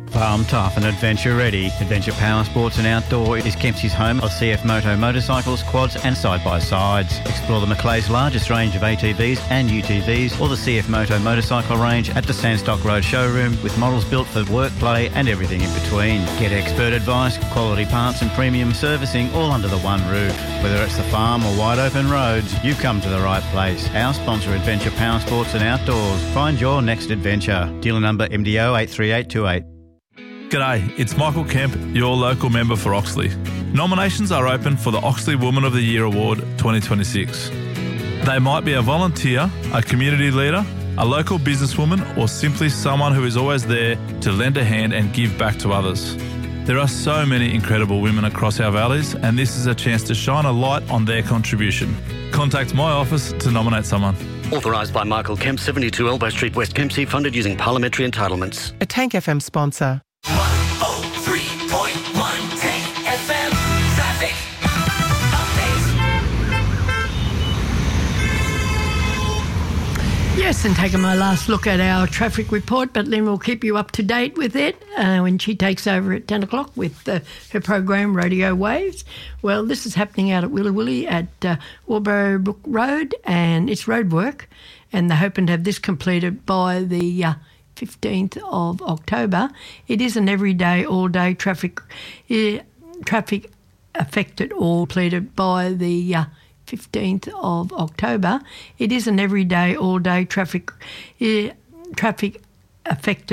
Farm tough and adventure ready. Adventure Power Sports and Outdoor is Kempsey's home of CF Moto motorcycles, quads and side-by-sides. Explore the Macleay's largest range of ATVs and UTVs or the CF Moto motorcycle range at the Sandstock Road showroom with models built for work, play and everything in between. Get expert advice, quality parts and premium servicing all under the one roof. Whether it's the farm or wide open roads, you've come to the right place. Our sponsor, Adventure Power Sports and Outdoors. Find your next adventure. Dealer number MDO 83828. G'day, it's Michael Kemp, your local member for Oxley. Nominations are open for the Oxley Woman of the Year Award 2026. They might be a volunteer, a community leader, a local businesswoman, or simply someone who is always there to lend a hand and give back to others. There are so many incredible women across our valleys, and this is a chance to shine a light on their contribution. Contact my office to nominate someone. Authorised by Michael Kemp, 72 Elbow Street, West Kempsey, funded using parliamentary entitlements. A Tank FM sponsor. 103.1 Tank FM traffic update. Yes, and taking my last look at our traffic report, but Lynn will keep you up to date with it when she takes over at 10 o'clock with her program Radio Waves. Well, this is happening out at Willy Willy at Warborough Brook Road, and it's road work, and they're hoping to have this completed by the 15th of October. It is an everyday, all-day traffic affected or completed by the 15th of October. It is an everyday, all-day traffic affected